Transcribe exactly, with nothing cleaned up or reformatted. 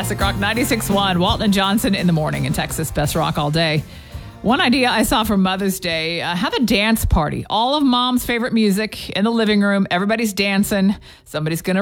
Classic Rock ninety-six point one. Walton and Johnson in the morning in Texas. Best rock all day. One idea I saw for Mother's Day, uh, have a dance party. All of mom's favorite music in the living room. Everybody's dancing. Somebody's going to